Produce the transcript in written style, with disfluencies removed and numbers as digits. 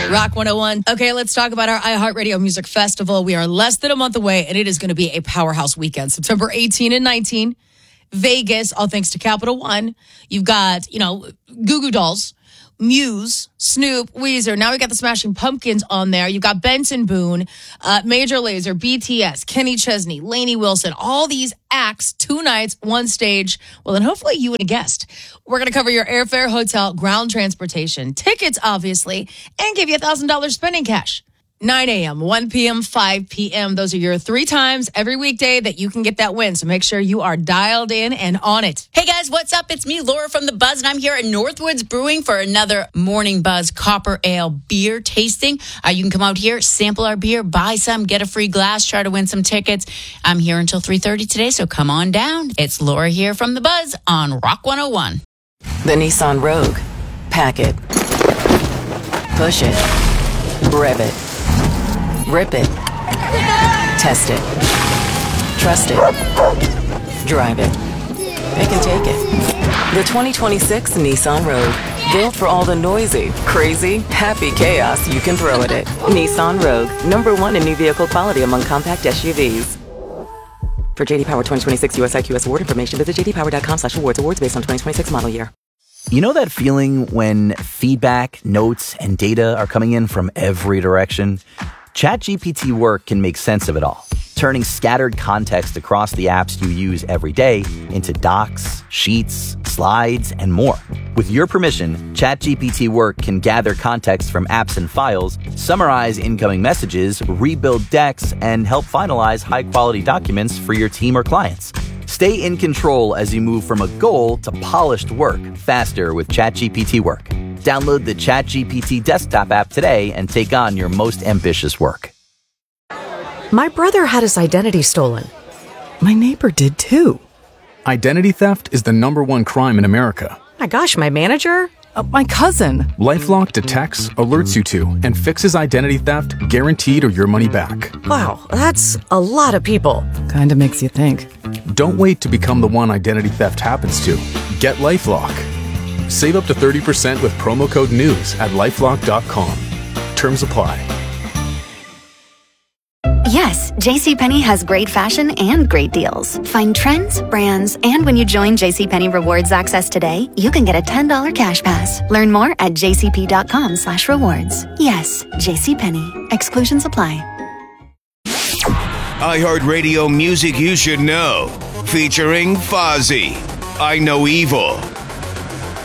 Rock 101. Okay, let's talk about our iHeartRadio Music Festival. We are less than a month away, and it is going to be a powerhouse weekend. September 18 and 19, Vegas, all thanks to Capital One. You've got, Goo Goo Dolls, Muse, Snoop, Weezer. Now we got the Smashing Pumpkins on there. You've got Benson Boone, Major Lazer, BTS, Kenny Chesney, Lainey Wilson. All these acts, 2 nights, 1 stage. Well, then hopefully you and a guest. We're going to cover your airfare, hotel, ground transportation, tickets, obviously, and give you $1,000 spending cash. 9 a.m., 1 p.m., 5 p.m. Those are your 3 times every weekday that you can get that win. So make sure you are dialed in and on it. Hey guys, what's up? It's me, Laura from The Buzz, and I'm here at Northwoods Brewing for another Morning Buzz Copper Ale beer tasting. You can come out here, sample our beer, buy some, get a free glass, try to win some tickets. I'm here until 3:30 today, so come on down. It's Laura here from The Buzz on Rock 101. The Nissan Rogue. Pack it. Push it. Rev it. Rip it. Test it. Trust it. Drive it. Pick and take it. The 2026 Nissan Rogue. Built for all the noisy, crazy, happy chaos you can throw at it. Nissan Rogue. #1 in new vehicle quality among compact SUVs. For JD Power 2026 USIQS award information, visit jdpower.com/awards. Awards based on 2026 model year. You know that feeling when feedback, notes, and data are coming in from every direction? ChatGPT Work can make sense of it all, turning scattered context across the apps you use every day into docs, sheets, slides, and more. With your permission, ChatGPT Work can gather context from apps and files, summarize incoming messages, rebuild decks, and help finalize high-quality documents for your team or clients. Stay in control as you move from a goal to polished work faster with ChatGPT Work. Download the ChatGPT desktop app today and take on your most ambitious work. My brother had his identity stolen. My neighbor did too. Identity theft is the #1 crime in America. My gosh, my manager? My cousin. LifeLock detects, alerts you to, and fixes identity theft guaranteed or your money back. Wow, that's a lot of people. Kinda makes you think. Don't wait to become the one identity theft happens to. Get LifeLock. Save up to 30% with promo code NEWS at LifeLock.com. Terms apply. Yes, JCPenney has great fashion and great deals. Find trends, brands, and when you join JCPenney Rewards Access today, you can get a $10 cash pass. Learn more at jcp.com/rewards. Yes, JCPenney. Exclusions apply. iHeartRadio Music You Should Know, featuring Fozzy, I Know Evil,